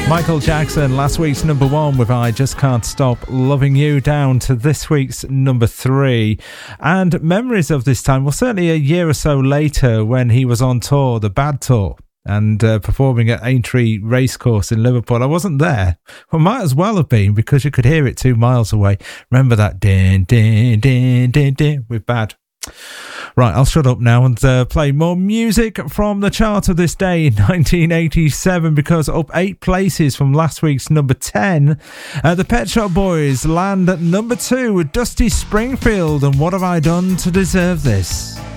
Michael Jackson, last week's number one with I Just Can't Stop Loving You, down to this week's number 3. And memories of this time, well, certainly a year or so later when he was on tour, the Bad Tour, and performing at Aintree Racecourse in Liverpool. I wasn't there. Well, might as well have been, because you could hear it 2 miles away. Remember that din, din, din, din, din, with Bad. Right, I'll shut up now and play more music from the chart of this day in 1987, because up 8 places from last week's number 10, the Pet Shop Boys land at number 2 with Dusty Springfield and What Have I Done to Deserve This?